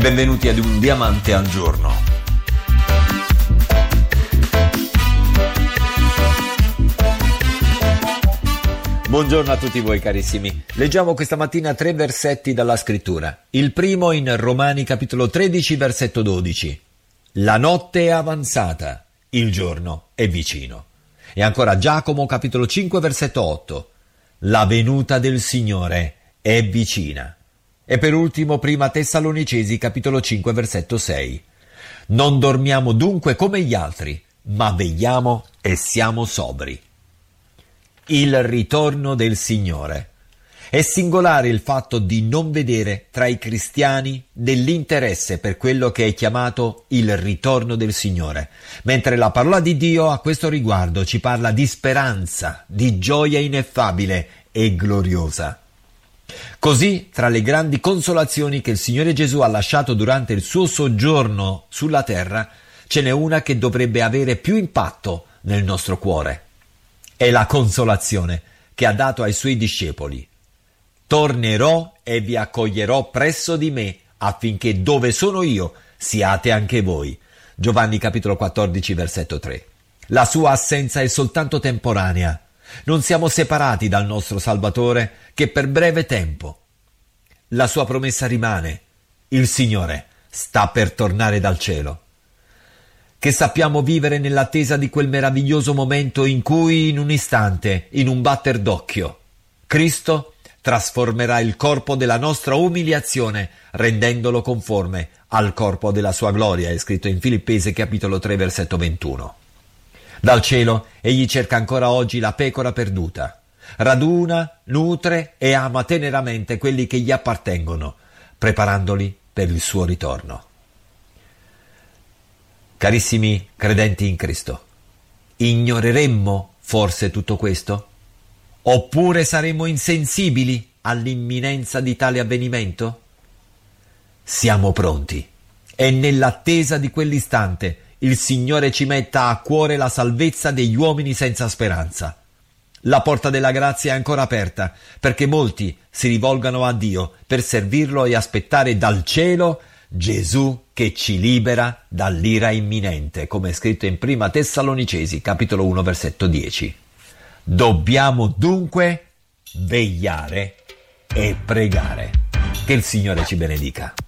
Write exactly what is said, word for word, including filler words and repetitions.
Benvenuti ad Un Diamante al Giorno. Buongiorno a tutti voi carissimi. Leggiamo questa mattina tre versetti dalla scrittura. Il primo in Romani capitolo tredici versetto dodici. La notte è avanzata, il giorno è vicino. E ancora Giacomo capitolo cinque versetto otto. La venuta del Signore è vicina. E per ultimo prima Tessalonicesi capitolo cinque versetto sei. Non dormiamo dunque come gli altri, ma vegliamo e siamo sobri. Il ritorno del Signore. È singolare il fatto di non vedere tra i cristiani dell'interesse per quello che è chiamato il ritorno del Signore, mentre la parola di Dio a questo riguardo ci parla di speranza, di gioia ineffabile e gloriosa. Così, tra le grandi consolazioni che il Signore Gesù ha lasciato durante il suo soggiorno sulla terra, ce n'è una che dovrebbe avere più impatto nel nostro cuore. È la consolazione che ha dato ai suoi discepoli. Tornerò e vi accoglierò presso di me, affinché dove sono io siate anche voi. Giovanni capitolo quattordici versetto tre. La sua assenza è soltanto temporanea. Non siamo separati dal nostro Salvatore che per breve tempo. La sua promessa rimane. Il Signore sta per tornare dal cielo. Che sappiamo vivere nell'attesa di quel meraviglioso momento in cui, in un istante, in un batter d'occhio, Cristo trasformerà il corpo della nostra umiliazione, rendendolo conforme al corpo della sua gloria, è scritto in Filippesi capitolo tre versetto ventuno. Dal cielo egli cerca ancora oggi la pecora perduta, raduna, nutre e ama teneramente quelli che gli appartengono, preparandoli per il suo ritorno. Carissimi credenti in Cristo, ignoreremmo forse tutto questo? Oppure saremmo insensibili all'imminenza di tale avvenimento? Siamo pronti e nell'attesa di quell'istante il Signore ci metta a cuore la salvezza degli uomini senza speranza. La porta della grazia è ancora aperta perché molti si rivolgano a Dio per servirlo e aspettare dal cielo Gesù che ci libera dall'ira imminente, come è scritto in prima Tessalonicesi capitolo uno versetto dieci. Dobbiamo dunque vegliare e pregare. Che il Signore ci benedica.